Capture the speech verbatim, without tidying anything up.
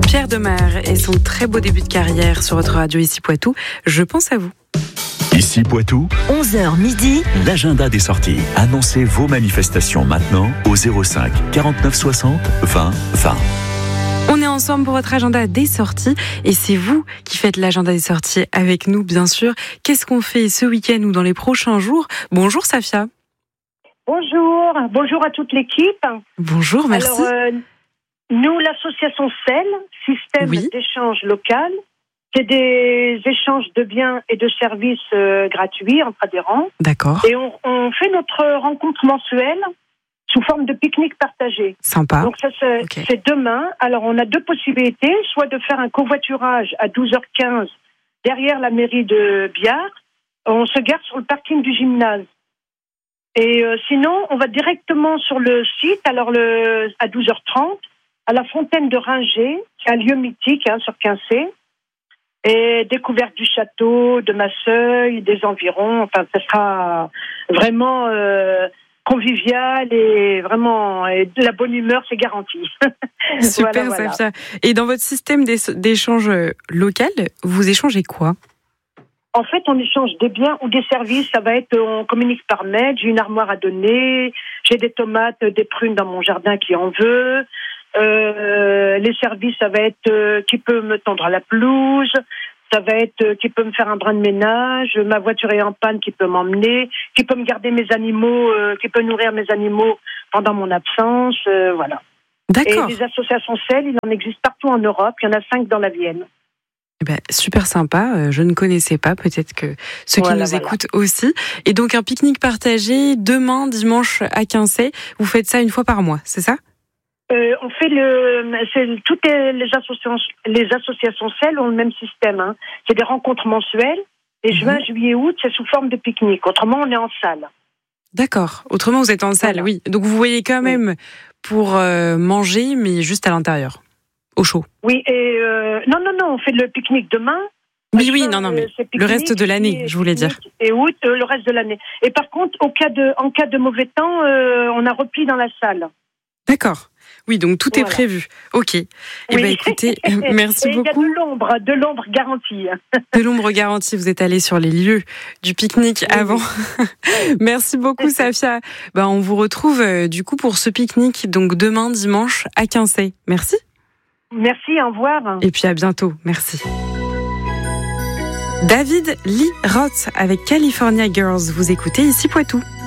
Pierre Demar et son très beau début de carrière sur votre radio ici Poitou, je pense à vous. Ici Poitou, onze heures midi, l'agenda des sorties. Annoncez vos manifestations maintenant au zéro cinq quarante-neuf soixante vingt vingt. On est ensemble pour votre agenda des sorties et c'est vous qui faites l'agenda des sorties avec nous, bien sûr. Qu'est-ce qu'on fait ce week-end ou dans les prochains jours? Bonjour Safia. Bonjour, bonjour à toute l'équipe. Bonjour, merci. Alors, euh, nous, l'association C E L, Système Oui. d'échange local, c'est des échanges de biens et de services euh, gratuits entre adhérents. D'accord, Et on, on fait notre rencontre mensuelle sous forme de pique-nique partagé. sympa. Donc ça, c'est, Ok. c'est demain. Alors, on a deux possibilités, soit de faire un covoiturage à douze heures quinze derrière la mairie de Biard. On se gare sur le parking du gymnase. Et euh, sinon, on va directement sur le site, alors le, à douze heures trente, à la fontaine de Ringé, qui est un lieu mythique hein, sur Quincé, et découverte du château, de Masseuil, des environs. Enfin, ce sera vraiment euh, convivial et vraiment et de la bonne humeur, c'est garanti. Super Voilà, voilà. Safia. Et dans votre système d'é- d'échange euh, local, vous échangez quoi? En fait, on échange des biens ou des services. Ça va être, on communique par mail. J'ai une armoire à donner. J'ai des tomates, des prunes dans mon jardin qui en veut. Euh, les services, ça va être euh, qui peut me tendre la pelouse. Ça va être euh, qui peut me faire un brin de ménage. Ma voiture est en panne, qui peut m'emmener. Qui peut me garder mes animaux, euh, qui peut nourrir mes animaux pendant mon absence. Euh, voilà. D'accord. Et les associations C E L, il en existe partout en Europe. Il y en a cinq dans la Vienne. Eh ben, super sympa, euh, je ne connaissais pas, peut-être que ceux qui Voilà, nous voilà. écoutent aussi. Et donc un pique-nique partagé demain, dimanche à Quincé. Vous faites ça une fois par mois, c'est ça? Euh, on fait le, c'est toutes les, les associations, les associations C E L ont le même système. Hein. C'est des rencontres mensuelles. Et Mhm. juin, juillet, août, c'est sous forme de pique-nique. Autrement, on est en salle. D'accord. Autrement, vous êtes en salle, Voilà. oui. Donc vous voyez quand Oui. même pour euh, manger, mais juste à l'intérieur, au chaud. Oui, et euh, non, non, non, on fait le pique-nique demain. Oui, Juin, oui, non, non, euh, mais c'est le reste pique-nique, de l'année, juillet, je voulais dire. pique-nique, Et août, euh, le reste de l'année. Et par contre, au cas de, en cas de mauvais temps, euh, on a repli dans la salle. D'accord. Oui, donc tout est Voilà. prévu. Ok. Eh Oui. ben, écoutez, merci Et il y a beaucoup. de l'ombre, de l'ombre garantie. De l'ombre garantie, vous êtes allé sur les lieux du pique-nique Oui, avant. Merci beaucoup, Safia. Ben, on vous retrouve euh, du coup pour ce pique-nique, donc demain, dimanche, à Quincé. Merci. Merci, au revoir. Et puis à bientôt. Merci. David Lee Roth avec California Girls. Vous écoutez ici Poitou.